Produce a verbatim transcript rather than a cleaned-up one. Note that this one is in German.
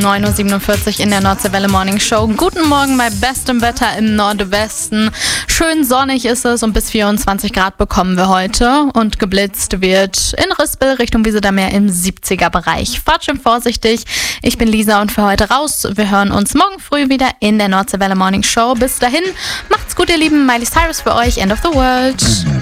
neun Uhr siebenundvierzig in der Nordseewelle Morning Show. Guten Morgen bei bestem Wetter im Nordwesten. Schön sonnig ist es und bis vierundzwanzig Grad bekommen wir heute. Und geblitzt wird in Rispel Richtung Wiesedameer im siebziger Bereich. Fahrt schön vorsichtig. Ich bin Lisa und für heute raus. Wir hören uns morgen früh wieder in der Nordseewelle Morning Show. Bis dahin, macht's gut, ihr Lieben. Miley Cyrus für euch. End of the World.